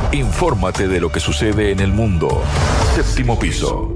Infórmate de lo que sucede en el mundo. Séptimo piso.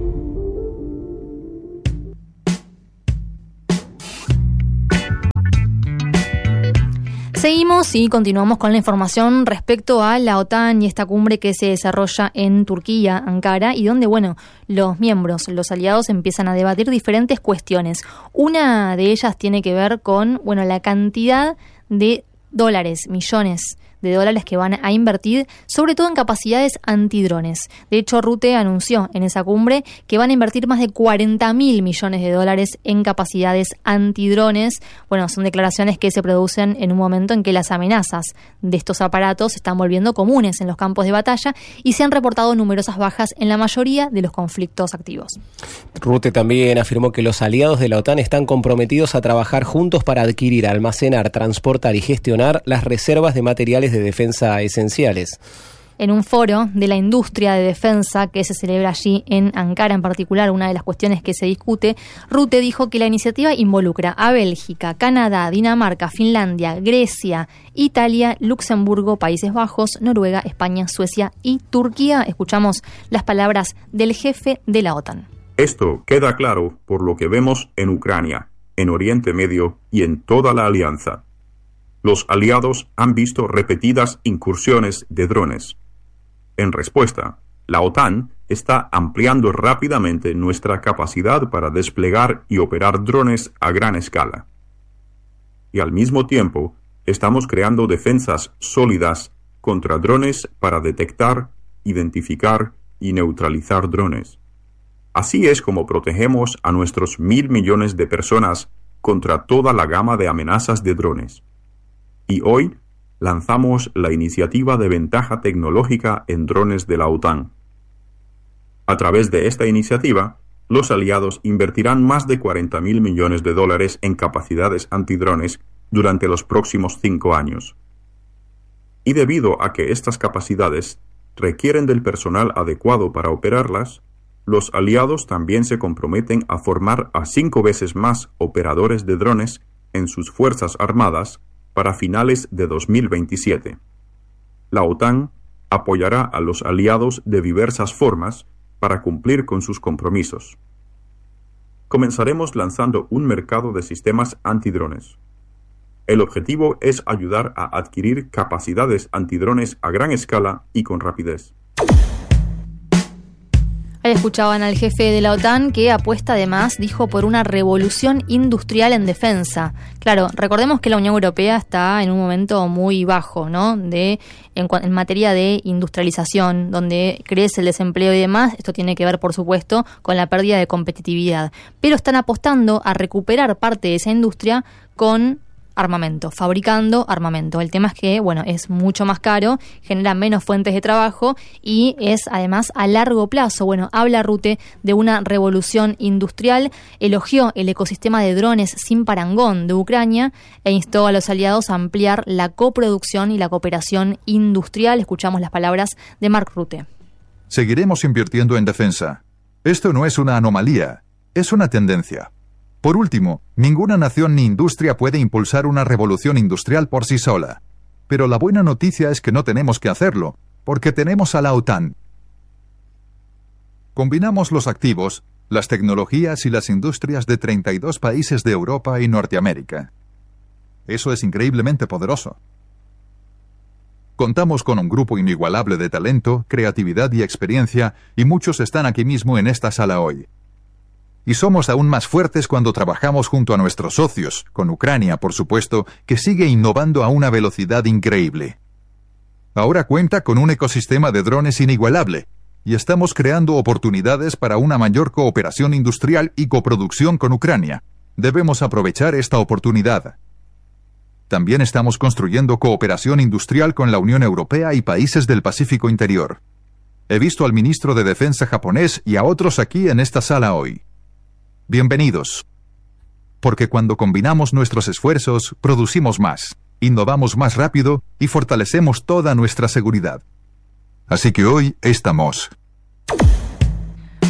Seguimos y continuamos con la información respecto a la OTAN y esta cumbre que se desarrolla en Turquía, Ankara, y donde, los miembros, los aliados empiezan a debatir diferentes cuestiones. Una de ellas tiene que ver con, la cantidad de dólares, millones de dólares que van a invertir, sobre todo en capacidades antidrones. De hecho, Rutte anunció en esa cumbre que van a invertir más de 40.000 millones de dólares en capacidades antidrones. Son declaraciones que se producen en un momento en que las amenazas de estos aparatos se están volviendo comunes en los campos de batalla y se han reportado numerosas bajas en la mayoría de los conflictos activos. Rutte también afirmó que los aliados de la OTAN están comprometidos a trabajar juntos para adquirir, almacenar, transportar y gestionar las reservas de materiales de defensa esenciales. En un foro de la industria de defensa que se celebra allí en Ankara en particular, una de las cuestiones que se discute, Rutte dijo que la iniciativa involucra a Bélgica, Canadá, Dinamarca, Finlandia, Grecia, Italia, Luxemburgo, Países Bajos, Noruega, España, Suecia y Turquía. Escuchamos las palabras del jefe de la OTAN. Esto queda claro por lo que vemos en Ucrania, en Oriente Medio y en toda la alianza. Los aliados han visto repetidas incursiones de drones. En respuesta, la OTAN está ampliando rápidamente nuestra capacidad para desplegar y operar drones a gran escala. Y al mismo tiempo, estamos creando defensas sólidas contra drones para detectar, identificar y neutralizar drones. Así es como protegemos a nuestros 1.000 millones de personas contra toda la gama de amenazas de drones. Y hoy lanzamos la iniciativa de ventaja tecnológica en drones de la OTAN. A través de esta iniciativa, los aliados invertirán más de 40.000 millones de dólares en capacidades antidrones durante los próximos 5 años. Y debido a que estas capacidades requieren del personal adecuado para operarlas, los aliados también se comprometen a formar a 5 veces más operadores de drones en sus fuerzas armadas para finales de 2027. La OTAN apoyará a los aliados de diversas formas para cumplir con sus compromisos. Comenzaremos lanzando un mercado de sistemas antidrones. El objetivo es ayudar a adquirir capacidades antidrones a gran escala y con rapidez. Ahí escuchaban al jefe de la OTAN que apuesta además, dijo, por una revolución industrial en defensa. Claro, recordemos que la Unión Europea está en un momento muy bajo, ¿no? En materia de industrialización, donde crece el desempleo y demás. Esto tiene que ver, por supuesto, con la pérdida de competitividad. Pero están apostando a recuperar parte de esa industria con armamento, fabricando armamento. El tema es que, es mucho más caro, genera menos fuentes de trabajo y es además a largo plazo. Habla Rutte de una revolución industrial, elogió el ecosistema de drones sin parangón de Ucrania e instó a los aliados a ampliar la coproducción y la cooperación industrial. Escuchamos las palabras de Mark Rutte. Seguiremos invirtiendo en defensa. Esto no es una anomalía, es una tendencia. Por último, ninguna nación ni industria puede impulsar una revolución industrial por sí sola. Pero la buena noticia es que no tenemos que hacerlo, porque tenemos a la OTAN. Combinamos los activos, las tecnologías y las industrias de 32 países de Europa y Norteamérica. Eso es increíblemente poderoso. Contamos con un grupo inigualable de talento, creatividad y experiencia, y muchos están aquí mismo en esta sala hoy. Y somos aún más fuertes cuando trabajamos junto a nuestros socios, con Ucrania, por supuesto, que sigue innovando a una velocidad increíble. Ahora cuenta con un ecosistema de drones inigualable, y estamos creando oportunidades para una mayor cooperación industrial y coproducción con Ucrania. Debemos aprovechar esta oportunidad. También estamos construyendo cooperación industrial con la Unión Europea y países del Pacífico Interior. He visto al ministro de Defensa japonés y a otros aquí en esta sala hoy. Bienvenidos. Porque cuando combinamos nuestros esfuerzos, producimos más, innovamos más rápido y fortalecemos toda nuestra seguridad. Así que hoy estamos.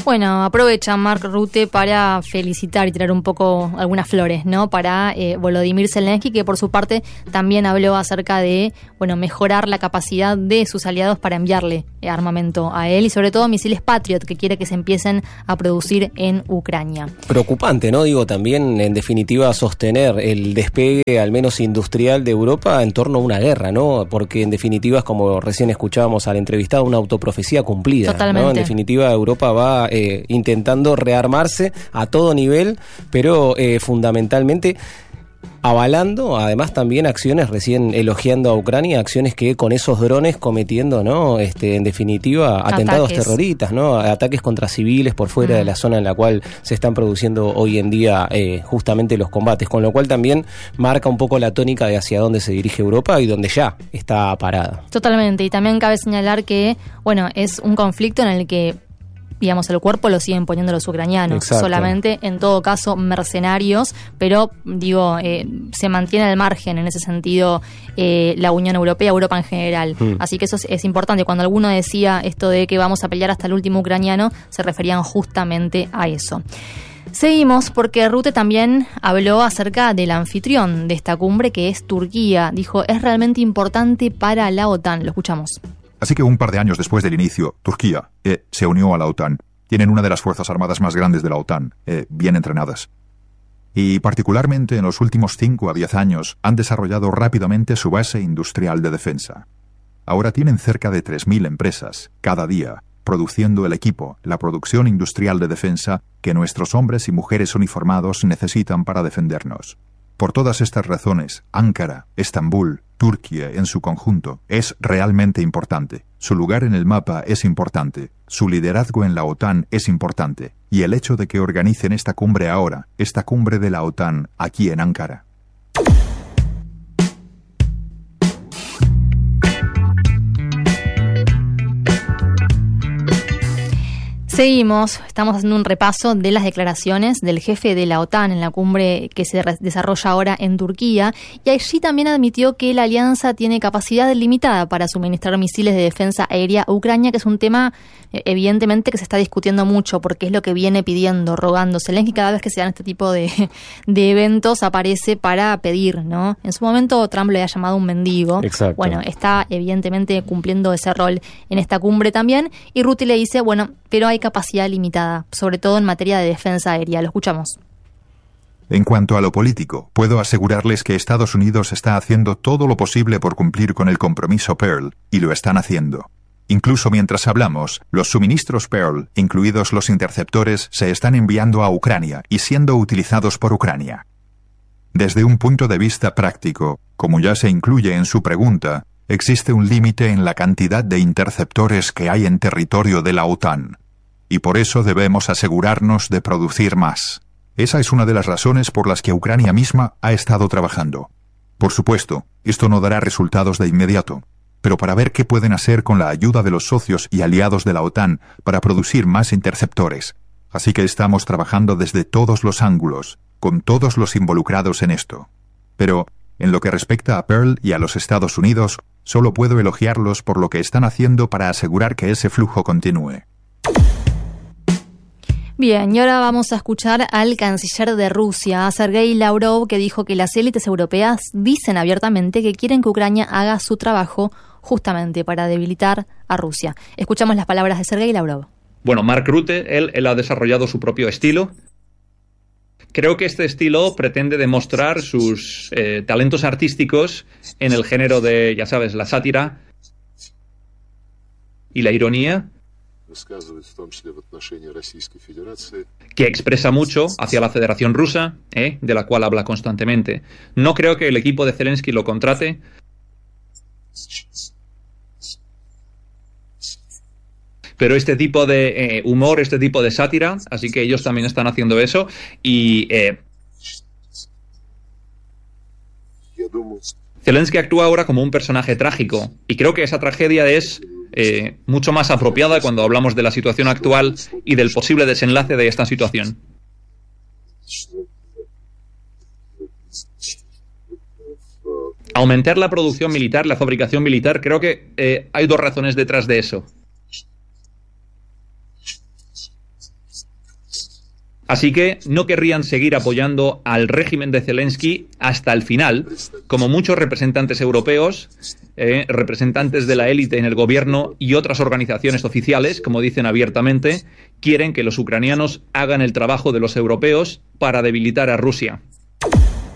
Bueno, aprovecha Mark Rutte para felicitar y tirar un poco algunas flores, ¿no? Para Volodymyr Zelensky, que por su parte también habló acerca de, bueno, mejorar la capacidad de sus aliados para enviarle armamento a él y sobre todo misiles Patriot que quiere que se empiecen a producir en Ucrania. Preocupante, ¿no? Digo, también en definitiva sostener el despegue al menos industrial de Europa en torno a una guerra, ¿no? Porque en definitiva es como recién escuchábamos al entrevistado, una autoprofecía cumplida. Totalmente. ¿No? En definitiva Europa va intentando rearmarse a todo nivel, pero fundamentalmente avalando además también acciones, recién elogiando a Ucrania, acciones que con esos drones cometiendo, ¿no? En definitiva, atentados terroristas, ¿no? Ataques contra civiles por fuera de la zona en la cual se están produciendo hoy en día justamente los combates, con lo cual también marca un poco la tónica de hacia dónde se dirige Europa y donde ya está parada. Totalmente, y también cabe señalar que, bueno, es un conflicto en el que, digamos, el cuerpo lo siguen poniendo los ucranianos. Exacto. Solamente, en todo caso, mercenarios, pero, digo, se mantiene al margen, en ese sentido, la Unión Europea, Europa en general. Así que eso es importante. Cuando alguno decía esto de que vamos a pelear hasta el último ucraniano, se referían justamente a eso. Seguimos porque Rutte también habló acerca del anfitrión de esta cumbre, que es Turquía. Dijo, es realmente importante para la OTAN. Lo escuchamos. Así que un par de años después del inicio, Turquía se unió a la OTAN. Tienen una de las fuerzas armadas más grandes de la OTAN, bien entrenadas. Y particularmente en los últimos 5 a 10 años han desarrollado rápidamente su base industrial de defensa. Ahora tienen cerca de 3.000 empresas, cada día, produciendo el equipo, la producción industrial de defensa que nuestros hombres y mujeres uniformados necesitan para defendernos. Por todas estas razones, Ankara, Estambul, Turquía en su conjunto es realmente importante. Su lugar en el mapa es importante. Su liderazgo en la OTAN es importante. Y el hecho de que organicen esta cumbre ahora, esta cumbre de la OTAN, aquí en Ankara. Seguimos, estamos haciendo un repaso de las declaraciones del jefe de la OTAN en la cumbre que se desarrolla ahora en Turquía, y allí también admitió que la alianza tiene capacidad limitada para suministrar misiles de defensa aérea a Ucrania, que es un tema evidentemente que se está discutiendo mucho porque es lo que viene pidiendo, rogando. Zelensky cada vez que se dan este tipo de eventos aparece para pedir, ¿no? En su momento Trump le ha llamado un mendigo. Exacto. Bueno, está evidentemente cumpliendo ese rol en esta cumbre también, y Rutte le dice, bueno, pero hay capacidad limitada, sobre todo en materia de defensa aérea. Lo escuchamos. En cuanto a lo político, puedo asegurarles que Estados Unidos está haciendo todo lo posible por cumplir con el compromiso Pearl, y lo están haciendo. Incluso mientras hablamos, los suministros Pearl, incluidos los interceptores, se están enviando a Ucrania y siendo utilizados por Ucrania. Desde un punto de vista práctico, como ya se incluye en su pregunta, existe un límite en la cantidad de interceptores que hay en territorio de la OTAN. Y por eso debemos asegurarnos de producir más. Esa es una de las razones por las que Ucrania misma ha estado trabajando. Por supuesto, esto no dará resultados de inmediato, pero para ver qué pueden hacer con la ayuda de los socios y aliados de la OTAN para producir más interceptores. Así que estamos trabajando desde todos los ángulos, con todos los involucrados en esto. Pero, en lo que respecta a Pearl y a los Estados Unidos, solo puedo elogiarlos por lo que están haciendo para asegurar que ese flujo continúe. Bien, y ahora vamos a escuchar al canciller de Rusia, Sergei Lavrov, que dijo que las élites europeas dicen abiertamente que quieren que Ucrania haga su trabajo justamente para debilitar a Rusia. Escuchamos las palabras de Sergei Lavrov. Bueno, Mark Rutte, él ha desarrollado su propio estilo. Creo que este estilo pretende demostrar sus talentos artísticos en el género de, ya sabes, la sátira y la ironía, que expresa mucho hacia la Federación Rusa, de la cual habla constantemente. No creo que el equipo de Zelensky lo contrate, pero este tipo de humor, este tipo de sátira, así que ellos también están haciendo eso, y Zelensky actúa ahora como un personaje trágico, y creo que esa tragedia es mucho más apropiada cuando hablamos de la situación actual y del posible desenlace de esta situación. Aumentar la producción militar, la fabricación militar, creo que hay dos razones detrás de eso. Así que no querrían seguir apoyando al régimen de Zelensky hasta el final, como muchos representantes europeos, representantes de la élite en el gobierno y otras organizaciones oficiales, como dicen abiertamente, quieren que los ucranianos hagan el trabajo de los europeos para debilitar a Rusia.